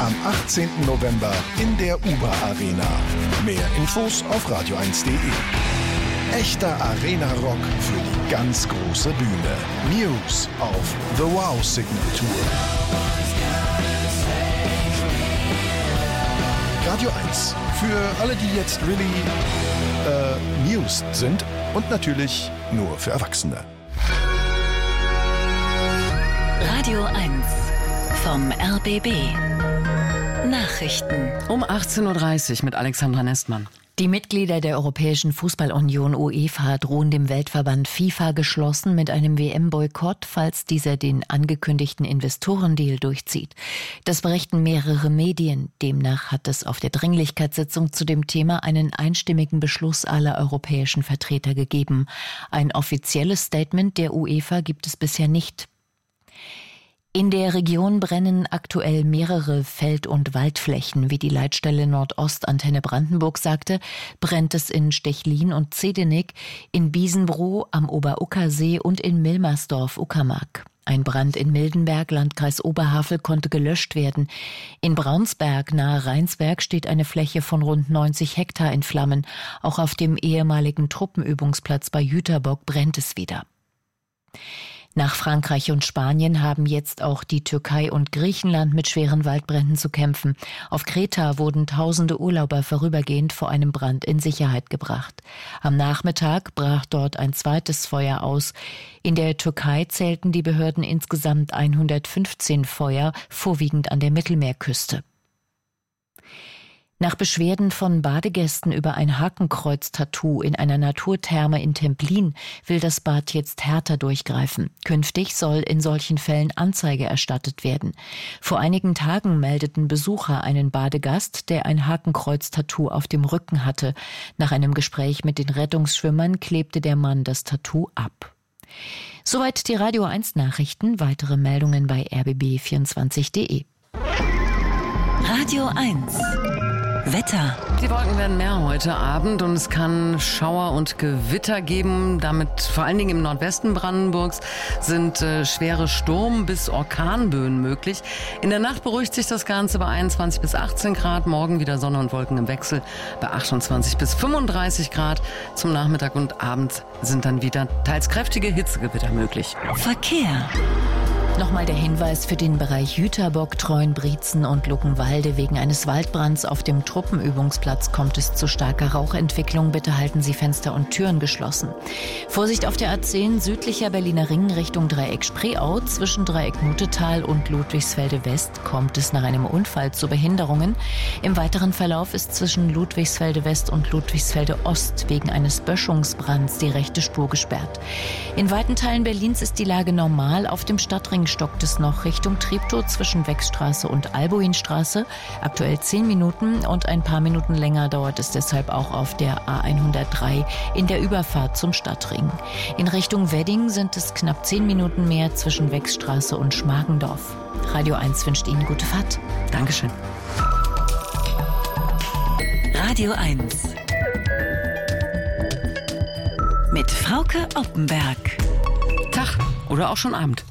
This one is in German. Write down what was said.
am 18. November in der UBA Arena. Mehr Infos auf radio1.de. Echter Arena-Rock für die ganz große Bühne. Muse auf The Wow-Signatur. Radio 1. Für alle, die jetzt Muse sind und natürlich nur für Erwachsene. Radio 1 vom RBB. Nachrichten. Um 18.30 Uhr mit Alexandra Nestmann. Die Mitglieder der Europäischen Fußballunion UEFA drohen dem Weltverband FIFA geschlossen mit einem WM-Boykott, falls dieser den angekündigten Investorendeal durchzieht. Das berichten mehrere Medien. Demnach hat es auf der Dringlichkeitssitzung zu dem Thema einen einstimmigen Beschluss aller europäischen Vertreter gegeben. Ein offizielles Statement der UEFA gibt es bisher nicht. In der Region brennen aktuell mehrere Feld- und Waldflächen. Wie die Leitstelle Nordost Antenne Brandenburg sagte, brennt es in Stechlin und Zedenik, in Biesenbroh am Ober-Ucker-See und in Milmersdorf-Uckermark. Ein Brand in Mildenberg, Landkreis Oberhavel, konnte gelöscht werden. In Braunsberg nahe Rheinsberg steht eine Fläche von rund 90 Hektar in Flammen. Auch auf dem ehemaligen Truppenübungsplatz bei Jüterbock brennt es wieder. Nach Frankreich und Spanien haben jetzt auch die Türkei und Griechenland mit schweren Waldbränden zu kämpfen. Auf Kreta wurden tausende Urlauber vorübergehend vor einem Brand in Sicherheit gebracht. Am Nachmittag brach dort ein zweites Feuer aus. In der Türkei zählten die Behörden insgesamt 115 Feuer, vorwiegend an der Mittelmeerküste. Nach Beschwerden von Badegästen über ein Hakenkreuz-Tattoo in einer Naturtherme in Templin will das Bad jetzt härter durchgreifen. Künftig soll in solchen Fällen Anzeige erstattet werden. Vor einigen Tagen meldeten Besucher einen Badegast, der ein Hakenkreuz-Tattoo auf dem Rücken hatte. Nach einem Gespräch mit den Rettungsschwimmern klebte der Mann das Tattoo ab. Soweit die Radio 1 Nachrichten. Weitere Meldungen bei rbb24.de. Radio 1 Wetter. Die Wolken werden mehr heute Abend und es kann Schauer und Gewitter geben. Damit vor allen Dingen im Nordwesten Brandenburgs sind schwere Sturm- bis Orkanböen möglich. In der Nacht beruhigt sich das Ganze bei 21 bis 18 Grad. Morgen wieder Sonne und Wolken im Wechsel bei 28 bis 35 Grad. Zum Nachmittag und Abend sind dann wieder teils kräftige Hitzegewitter möglich. Verkehr. Nochmal der Hinweis für den Bereich Jüterbock, Treuenbrietzen und Luckenwalde. Wegen eines Waldbrands auf dem Truppenübungsplatz kommt es zu starker Rauchentwicklung. Bitte halten Sie Fenster und Türen geschlossen. Vorsicht auf der A10 südlicher Berliner Ring Richtung Dreieck Spreeau. Zwischen Dreieck Nutetal und Ludwigsfelde West kommt es nach einem Unfall zu Behinderungen. Im weiteren Verlauf ist zwischen Ludwigsfelde West und Ludwigsfelde Ost wegen eines Böschungsbrands die rechte Spur gesperrt. In weiten Teilen Berlins ist die Lage normal. Auf dem Stadtring stockt es noch Richtung Treptow zwischen Wechstraße und Albuinstraße. Aktuell 10 Minuten und ein paar Minuten länger dauert es deshalb auch auf der A103 in der Überfahrt zum Stadtring. In Richtung Wedding sind es knapp 10 Minuten mehr zwischen Wechstraße und Schmargendorf. Radio 1 wünscht Ihnen gute Fahrt. Dankeschön. Radio 1 mit Frauke Oppenberg. Tag oder auch schon Abend.